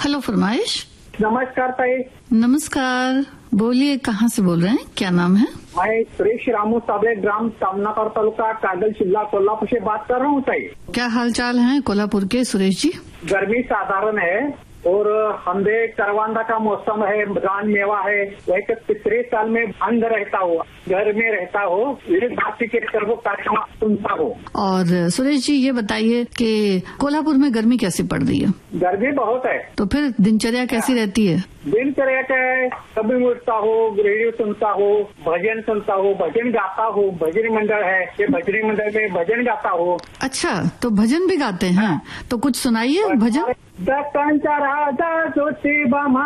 Hello फरमाइश। नमस्कार ताई। नमस्कार, बोलिए कहाँ से बोल रहे हैं, क्या नाम है? मैं सुरेश रामू साबळे, ग्राम सामनाकर, तालुका कागल, जिला कोल्हापुर से बात कर रहा हूँ ताई। क्या हाल चाल है कोल्हापुर के सुरेश जी? गर्मी साधारण है और हमदे करवांदा का मौसम है, रान मेवा है। वैसे तीसरे साल में बंद रहता हो, घर में रहता हो, बाकी के कार्यक्रम सुनता हो। और सुरेश जी ये बताइए कि कोल्हापुर में गर्मी कैसी पड़ रही है? गर्मी बहुत है। तो फिर दिनचर्या कैसी रहती है? दिनचर्या क्या है, कभी उठता हो, रेडियो सुनता हो, भजन सुनता हो, भजन गाता हो। भजन मंडल है, ये भजन मंडल में भजन गाता हो। अच्छा, तो भजन भी गाते हैं? तो कुछ सुनाइए भजन। दक्कनचा राजा ज्योतिबा